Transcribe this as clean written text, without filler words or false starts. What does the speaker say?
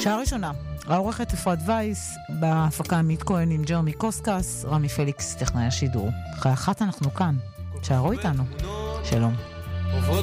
שעה ראשונה, העורכת אפרת וייס, בהפקה עמית כהן עם ג'רמי קוסקס, רמי פליקס, טכנאי השידור. אחרי 1 אנחנו כאן, שערו איתנו. שלום. עוברות